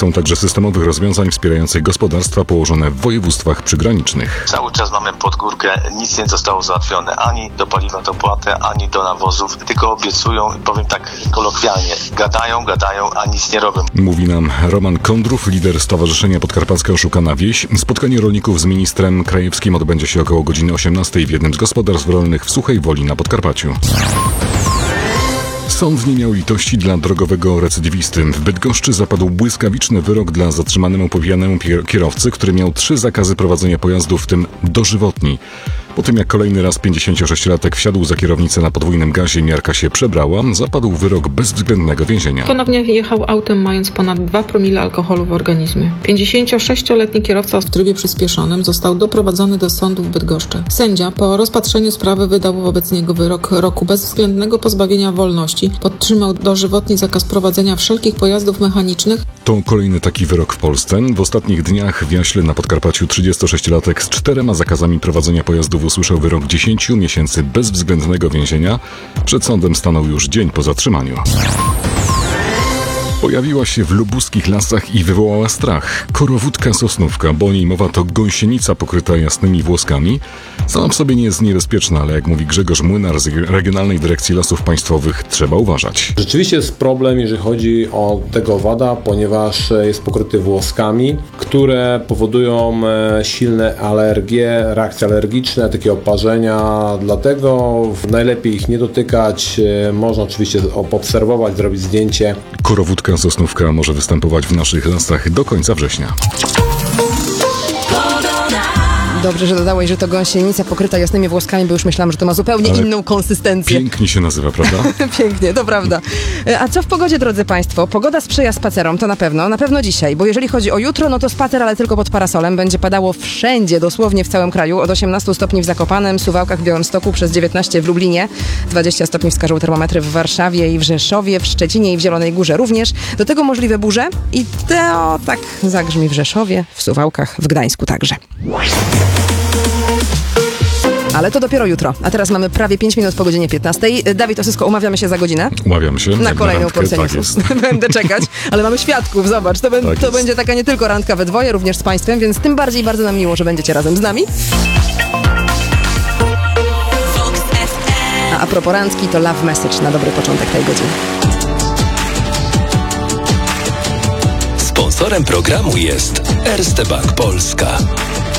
Chcą także systemowych rozwiązań wspierających gospodarstwa położone w województwach przygranicznych. Cały czas mamy pod górkę, nic nie zostało załatwione, ani do paliwa dopłatę, ani do nawozów, tylko obiecują, powiem tak kolokwialnie, gadają, a nic nie robią. Mówi nam Roman Kondrów, lider Stowarzyszenia Podkarpacka Oszukana Wieś. Spotkanie rolników z ministrem Krajewskim odbędzie się około godziny 18 w jednym z gospodarstw rolnych w Suchej Woli na Podkarpaciu. Sąd nie miał litości dla drogowego recydywisty. W Bydgoszczy zapadł błyskawiczny wyrok dla zatrzymanemu popijanemu kierowcy, który miał 3 zakazy prowadzenia pojazdu, w tym dożywotni. Po tym jak kolejny raz 56-latek wsiadł za kierownicę na podwójnym gazie i miarka się przebrała, zapadł wyrok bezwzględnego więzienia. Ponownie jechał autem mając ponad 2 promile alkoholu w organizmie. 56-letni kierowca w trybie przyspieszonym został doprowadzony do sądu w Bydgoszczy. Sędzia po rozpatrzeniu sprawy wydał wobec niego wyrok roku bezwzględnego pozbawienia wolności. Podtrzymał dożywotni zakaz prowadzenia wszelkich pojazdów mechanicznych. To kolejny taki wyrok w Polsce. W ostatnich dniach w Jaśle na Podkarpaciu 36-latek z 4 zakazami prowadzenia pojazdów usłyszał wyrok 10 miesięcy bezwzględnego więzienia. Przed sądem stanął już dzień po zatrzymaniu. Pojawiła się w lubuskich lasach i wywołała strach. Korowódka sosnówka, bo o niej mowa, to gąsienica pokryta jasnymi włoskami. Sama w sobie nie jest niebezpieczna, ale jak mówi Grzegorz Młynar z Regionalnej Dyrekcji Lasów Państwowych, trzeba uważać. Rzeczywiście jest problem, jeżeli chodzi o tego owada, ponieważ jest pokryty włoskami, które powodują silne alergie, reakcje alergiczne, takie oparzenia. Dlatego najlepiej ich nie dotykać. Można oczywiście obserwować, zrobić zdjęcie. Korowódka sosnówka może występować w naszych lasach do końca września. Dobrze, że dodałeś, że to gąsienica pokryta jasnymi włoskami, bo już myślałam, że to ma zupełnie inną konsystencję. Pięknie się nazywa, prawda? Pięknie, to prawda. A co w pogodzie, drodzy Państwo? Pogoda sprzyja spacerom, to na pewno dzisiaj, bo jeżeli chodzi o jutro, no to spacer, ale tylko pod parasolem. Będzie padało wszędzie, dosłownie w całym kraju. Od 18 stopni w Zakopanem, Suwałkach, w Białymstoku, przez 19 w Lublinie, 20 stopni wskażą termometry w Warszawie i w Rzeszowie, w Szczecinie i w Zielonej Górze również. Do tego możliwe burze i to tak zagrzmi w Rzeszowie, w Suwałkach, w Gdańsku także. Ale to dopiero jutro. A teraz mamy prawie 5 minut po godzinie 15. Dawid Osysko, umawiamy się za godzinę. Umawiamy się. Na kolejną porcję tak newsów. Będę czekać, ale mamy świadków, zobacz. To będzie taka nie tylko randka we dwoje, również z Państwem, więc tym bardziej bardzo nam miło, że będziecie razem z nami. A propos randki, to love message na dobry początek tej godziny. Sponsorem programu jest Erste Bank Polska.